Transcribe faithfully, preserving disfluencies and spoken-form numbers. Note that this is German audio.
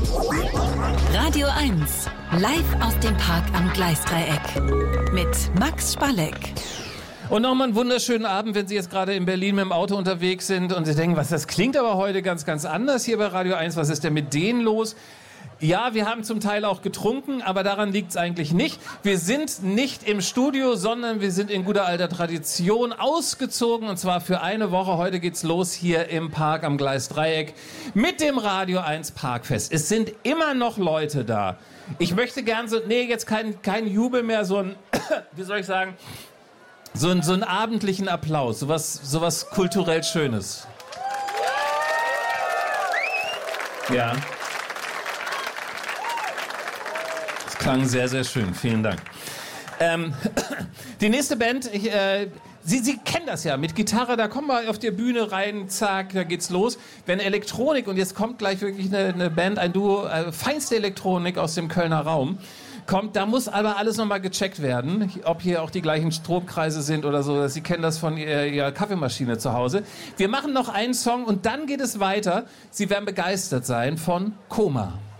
Radio eins, live aus dem Park am Gleisdreieck mit Max Spalleck. Und nochmal einen wunderschönen Abend, wenn Sie jetzt gerade in Berlin mit dem Auto unterwegs sind und Sie denken, was, das klingt aber heute ganz, ganz anders hier bei Radio eins. Was ist denn mit denen los? Ja, wir haben zum Teil auch getrunken, aber daran liegt es eigentlich nicht. Wir sind nicht im Studio, sondern wir sind in guter alter Tradition ausgezogen, und zwar für eine Woche. Heute geht's los hier im Park am Gleisdreieck mit dem Radio eins Parkfest. Es sind immer noch Leute da. Ich möchte gern so, nee, jetzt kein, kein Jubel mehr, so ein, wie soll ich sagen, so, ein, so einen abendlichen Applaus, sowas, sowas kulturell Schönes. Ja. Klang sehr, sehr schön. Vielen Dank. Ähm, die nächste Band, ich, äh, Sie, Sie kennen das ja, mit Gitarre, da kommen wir auf die Bühne rein, zack, da geht's los. Wenn Elektronik, und jetzt kommt gleich wirklich eine, eine Band, ein Duo, äh, feinste Elektronik aus dem Kölner Raum, kommt, da muss aber alles nochmal gecheckt werden, ob hier auch die gleichen Stromkreise sind oder so. Sie kennen das von Ihrer, Ihrer Kaffeemaschine zu Hause. Wir machen noch einen Song und dann geht es weiter. Sie werden begeistert sein von Koma.